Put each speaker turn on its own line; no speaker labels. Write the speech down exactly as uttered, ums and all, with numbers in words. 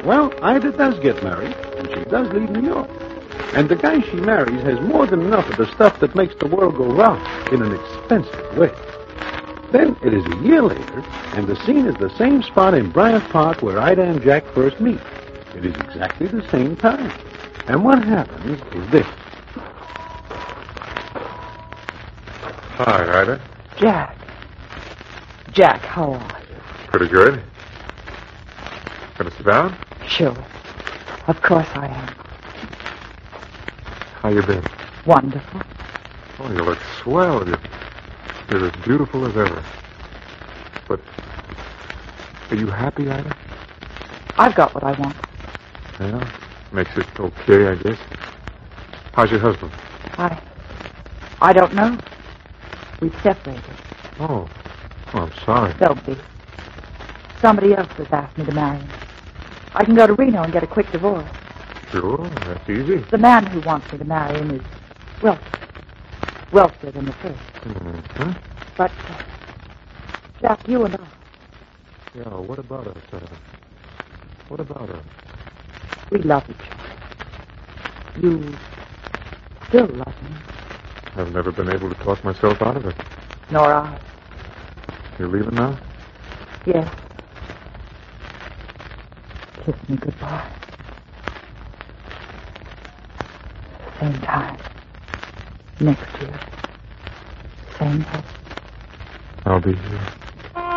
Well, Ida does get married, and she does leave New York. And the guy she marries has more than enough of the stuff that makes the world go round in an expensive way. Then it is a year later, and the scene is the same spot in Bryant Park where Ida and Jack first meet. It is exactly the same time. And what happens is this.
Hi, Ida.
Jack. Jack, how are you?
Pretty good. Gonna sit down?
Sure. Of course I am.
How you been?
Wonderful.
Oh, you look swell. You're, you're as beautiful as ever. But are you happy, Ida?
I've got what I want.
Yeah, makes it okay, I guess. How's your husband?
I... I don't know. We've separated.
Oh, oh I'm sorry.
Don't be. Somebody else has asked me to marry him. I can go to Reno and get a quick divorce.
Sure, that's easy.
The man who wants me to marry him is wealthy. Wealthier than the first.
Mm-hmm.
But, uh, Jack, you and I...
Yeah, what about us? Uh, what about us?
We love each other. You still love me.
I've never been able to talk myself out of it.
Nor I.
You're leaving now?
Yes. Kiss me goodbye. Same time. Next year. Same place.
I'll be here.